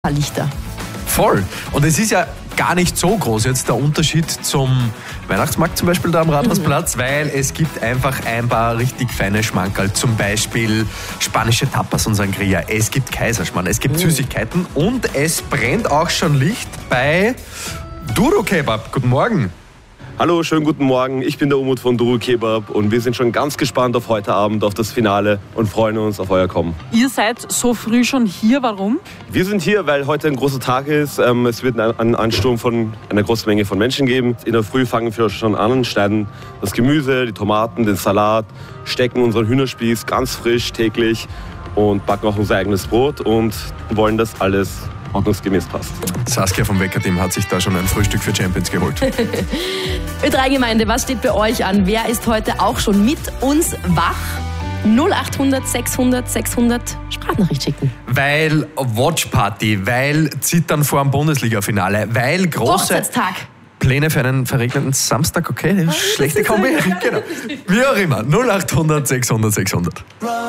Lichter. Voll. Und es ist ja gar nicht so groß jetzt der Unterschied zum Weihnachtsmarkt zum Beispiel da am Rathausplatz, weil es gibt einfach ein paar richtig feine Schmankerl. Zum Beispiel spanische Tapas und Sangria. Es gibt Kaiserschmarrn, es gibt Süßigkeiten und es brennt auch schon Licht bei Duru Kebab. Guten Morgen. Hallo, schönen guten Morgen. Ich bin der Umut von Duru Kebab und wir sind schon ganz gespannt auf heute Abend, auf das Finale und freuen uns auf euer Kommen. Ihr seid so früh schon hier, warum? Wir sind hier, weil heute ein großer Tag ist. Es wird einen Ansturm von einer großen Menge von Menschen geben. In der Früh fangen wir schon an, schneiden das Gemüse, die Tomaten, den Salat, stecken unseren Hühnerspieß ganz frisch täglich und backen auch unser eigenes Brot und wollen, dass alles ordnungsgemäß passt. Saskia vom Wecker-Team hat sich da schon ein Frühstück für Champions geholt. Ö3-Gemeinde, was steht bei euch an? Wer ist heute auch schon mit uns wach? 0800 600 600 Sprachnachricht schicken. Weil Watchparty, weil Zittern vor dem Bundesliga-Finale, weil große Hochzeitstag. Pläne für einen verregneten Samstag, okay? Schlechte Kombi. Genau. Wie auch immer. 0800 600 600.